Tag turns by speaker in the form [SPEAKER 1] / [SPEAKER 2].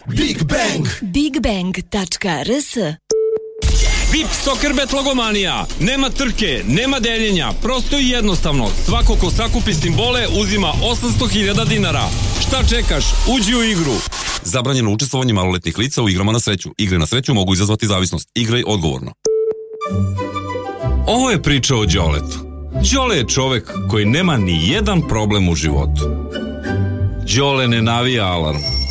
[SPEAKER 1] Big Bang.
[SPEAKER 2] bigbang.rs.
[SPEAKER 3] VIP Soccerbet logomanija. Nema trke, nema deljenja, prosto i jednostavno. Svako ko sakupi simbole uzima 800.000 dinara. Šta čekaš? Uđi u igru. Zabranjeno učestvovanje maloletnih lica u igrama na sreću. Igre na sreću mogu izazvati zavisnost. Igraj odgovorno. Ovo je priča o Đoletu. Đole je čovek koji nema ni jedan problem u životu. Đole ne navija alarm.